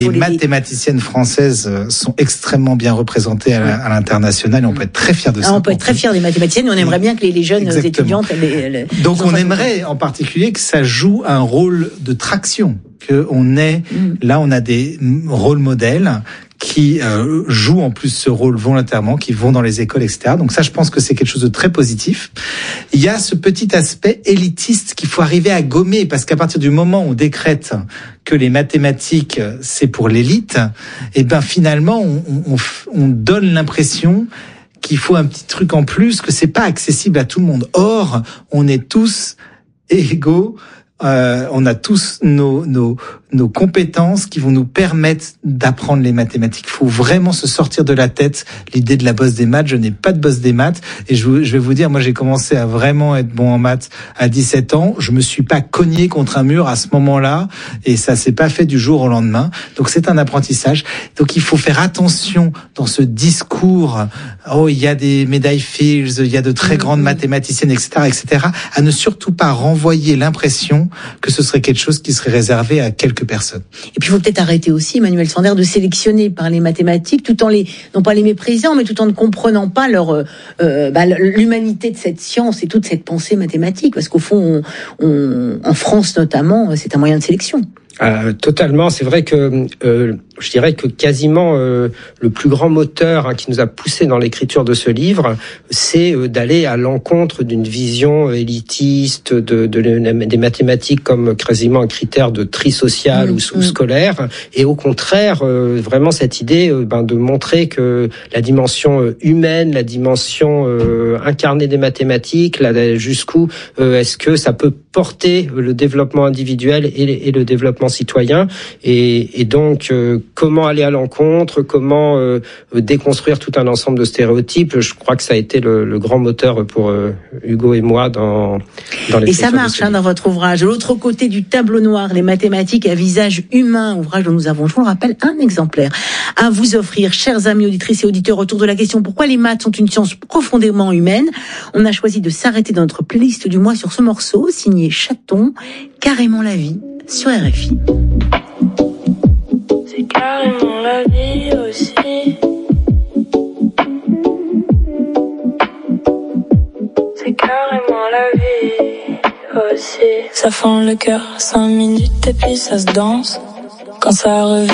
Les mathématiciennes françaises sont extrêmement bien représentées à l'international et on peut être très fiers de ça. On peut être très fiers des mathématiciennes et on aimerait bien que les jeunes étudiantes... Donc on aimerait en particulier que ça joue un rôle de traction, là on a des rôles modèles qui jouent en plus ce rôle volontairement, qui vont dans les écoles, etc. Donc ça, je pense que c'est quelque chose de très positif. Il y a ce petit aspect élitiste qu'il faut arriver à gommer, parce qu'à partir du moment où on décrète que les mathématiques, c'est pour l'élite, et ben finalement, on donne l'impression qu'il faut un petit truc en plus, que c'est pas accessible à tout le monde. Or, on est tous égaux. On a tous nos compétences qui vont nous permettre d'apprendre les mathématiques. Il faut vraiment se sortir de la tête l'idée de la bosse des maths. Je n'ai pas de bosse des maths et je vais vous dire, moi j'ai commencé à vraiment être bon en maths à 17 ans. Je me suis pas cogné contre un mur à ce moment-là et ça s'est pas fait du jour au lendemain. Donc c'est un apprentissage. Donc il faut faire attention dans ce discours. Oh, il y a des médailles Fields, il y a de très grandes mathématiciennes, etc., etc. À ne surtout pas renvoyer l'impression que ce serait quelque chose qui serait réservé à quelques personnes. Et puis il faut peut-être arrêter aussi, Emmanuel Sander, de sélectionner par les mathématiques, tout en non pas les méprisant, mais tout en ne comprenant pas l'humanité de cette science et toute cette pensée mathématique, parce qu'au fond, en France notamment, c'est un moyen de sélection. Totalement, c'est vrai que je dirais que quasiment le plus grand moteur qui nous a poussé dans l'écriture de ce livre, c'est d'aller à l'encontre d'une vision élitiste des mathématiques comme quasiment un critère de tri social ou scolaire, et au contraire vraiment cette idée de montrer que la dimension humaine, la dimension incarnée des mathématiques, jusqu'où est-ce que ça peut porter le développement individuel et le développement citoyen, et donc comment aller à l'encontre, comment déconstruire tout un ensemble de stéréotypes. Je crois que ça a été le grand moteur pour Hugo et moi dans les. Et ça marche dans votre ouvrage. De l'autre côté du tableau noir, les mathématiques à visage humain, ouvrage dont nous avons, je vous le rappelle, un exemplaire à vous offrir, chers amis auditrices et auditeurs, autour de la question pourquoi les maths sont une science profondément humaine. On a choisi de s'arrêter dans notre playlist du mois sur ce morceau signé Chaton, Carrément la vie, sur RFI. C'est carrément la vie aussi. C'est carrément la vie aussi. Ça fend le cœur 5 minutes et puis ça se danse. Quand ça revient.